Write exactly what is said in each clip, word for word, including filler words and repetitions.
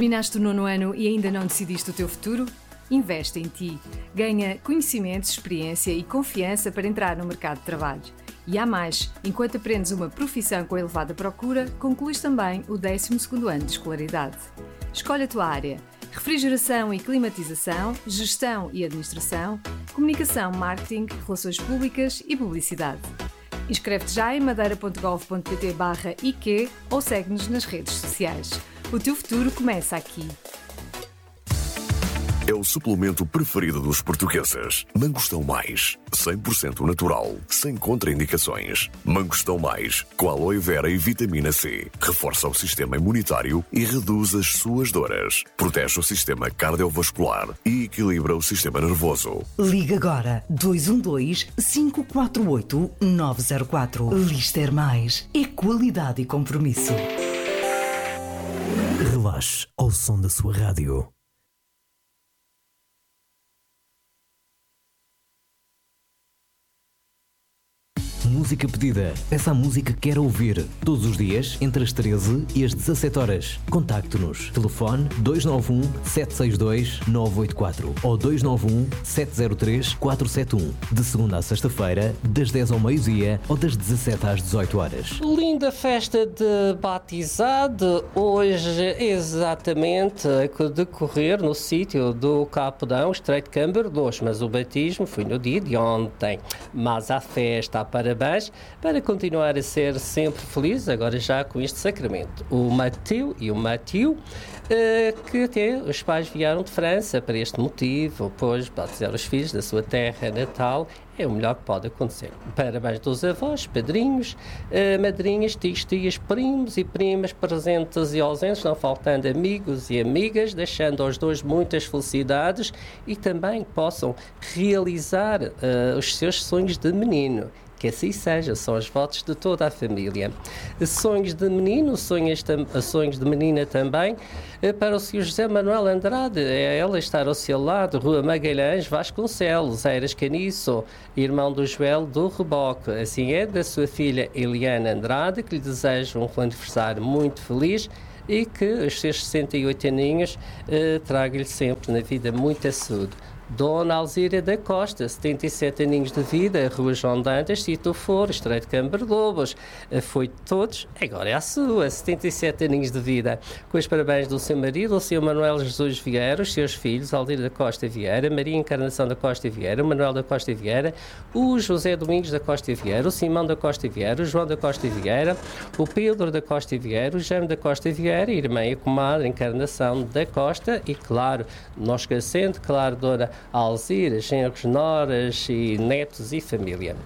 Terminaste o nono ano e ainda não decidiste o teu futuro? Investe em ti. Ganha conhecimento, experiência e confiança para entrar no mercado de trabalho. E há mais, enquanto aprendes uma profissão com elevada procura, concluís também o décimo segundo ano de escolaridade. Escolhe a tua área. Refrigeração e climatização, gestão e administração, comunicação, marketing, relações públicas e publicidade. Inscreve-te já em madeira.gov.pt barra I Q ou segue-nos nas redes sociais. O teu futuro começa aqui. É o suplemento preferido dos portugueses. Mangostão Mais, cem por cento natural, sem contraindicações. Mangostão Mais, com aloe vera e vitamina C. Reforça o sistema imunitário e reduz as suas dores. Protege o sistema cardiovascular e equilibra o sistema nervoso. Liga agora dois um dois, cinco quatro oito, nove zero quatro. Lister Mais é qualidade e compromisso. Relaxe ao som da sua rádio. Música pedida. Peça a música que quer ouvir. Todos os dias, entre as treze e as dezassete horas. Contacte-nos. Telefone dois nove um, sete seis dois, nove oito quatro ou dois nove um, sete zero três, quatro sete um. De segunda a sexta-feira, das dez ao meio-dia ou das dezassete às dezoito horas. Linda festa de batizado. Hoje, exatamente, a decorrer no sítio do Capodão, Estreito de Câmara dois. Mas o batismo foi no dia de ontem. Mas a festa, a parabéns, para continuar a ser sempre feliz, agora já com este sacramento. O Mateu e o Mathieu, uh, que até os pais vieram de França para este motivo, pois batizar os filhos da sua terra natal é o melhor que pode acontecer. Parabéns dos avós, padrinhos, uh, madrinhas, tios, tias, primos e primas presentes e ausentes, não faltando amigos e amigas, deixando aos dois muitas felicidades e também que possam realizar uh, os seus sonhos de menino. Que assim seja, são os votos de toda a família. Sonhos de menino, sonhos, sonhos de menina também, para o senhor José Manuel Andrade, é ela estar ao seu lado, Rua Magalhães, Vasconcelos, Eiras Caniço, irmão do Joel do Reboque. Assim é, da sua filha Eliana Andrade, que lhe deseja um aniversário muito feliz e que os seus sessenta e oito aninhos eh, tragam-lhe sempre na vida muita saúde. Dona Alzira da Costa, setenta e sete aninhos de vida, Rua João Dantas, Sítio Foro, Estreito de Câmara de Lobos. Foi de todos, agora é a sua, setenta e sete aninhos de vida. Com os parabéns do seu marido, o senhor Manuel Jesus Vieira, os seus filhos, Alzira da Costa Vieira, Maria Encarnação da Costa Vieira, o Manuel da Costa Vieira, o José Domingos da Costa Vieira, o Simão da Costa Vieira, o João da Costa Vieira, o Pedro da Costa Vieira, o Jaime da Costa Vieira, a irmã e a comadre Encarnação da Costa e, claro, não esquecendo, claro, Dona Alzira, genros, noras e netos e família.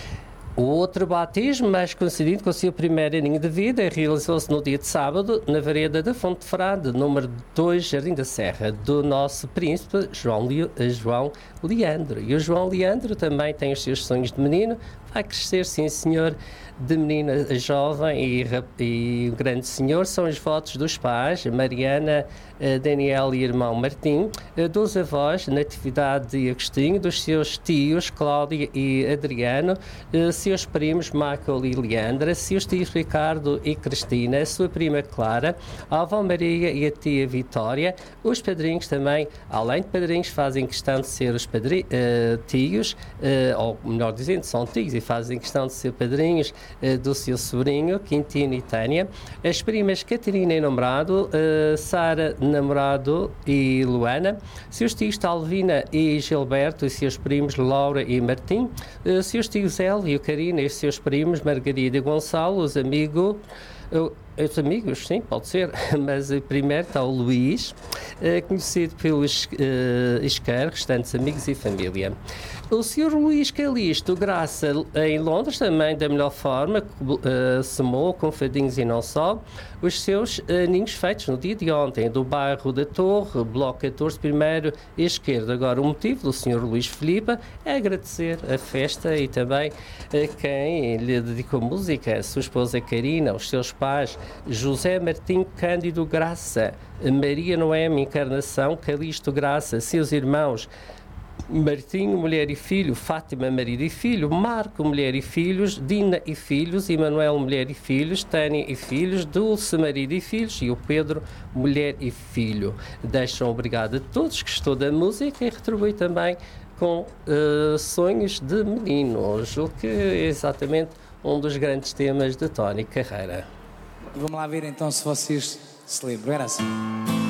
O outro batismo, mais coincidindo com o seu primeiro aninho de vida, realizou-se no dia de sábado, na vereda da Fonte de Frade, número dois, Jardim da Serra, do nosso príncipe João, Le... João Leandro. E o João Leandro também tem os seus sonhos de menino, vai crescer, sim senhor, de menina jovem e, e o grande senhor. São os votos dos pais, Mariana, Daniel e irmão Martim, dos avós, Natividade e Agostinho, dos seus tios, Cláudia e Adriano, seus primos, Michael e Leandra, seus tios Ricardo e Cristina, a sua prima Clara, a avó Maria e a tia Vitória. Os padrinhos também, além de padrinhos, fazem questão de ser os padri, uh, tios, uh, ou melhor dizendo, são tios e fazem questão de ser padrinhos uh, do seu sobrinho, Quintino e Tânia. As primas Catarina e namorado, uh, Sara, namorado e Luana. Seus tios Talvina e Gilberto e seus primos Laura e Martim. Uh, seus tios Hélio, Karina e seus primos Margarida e Gonçalo, os amigos... Uh, Os amigos, sim, pode ser, mas primeiro está o Luís, eh, conhecido pelos eh, Iscar, restantes amigos e família. O senhor Luís Calixto Graça, em Londres, também da melhor forma, eh, semou com fadinhos e não só, os seus aninhos feitos no dia de ontem, do bairro da Torre, bloco catorze, primeiro e esquerdo. Agora, o motivo do senhor Luís Filipe é agradecer a festa e também a quem lhe dedicou música, a sua esposa Karina, os seus pais, José Martim Cândido Graça, Maria Noemi Encarnação, Calixto Graça, seus irmãos Martinho, mulher e filho, Fátima, marido e filho, Marco, mulher e filhos, Dina e filhos, Emanuel, mulher e filhos, Tânia e filhos, Dulce, marido e filhos e o Pedro, mulher e filho. Deixo um obrigado a todos que gostou da música e retribui também com uh, sonhos de meninos, o que é exatamente um dos grandes temas de Tony Carreira. Vamos lá ver então se vocês se lembram, era assim.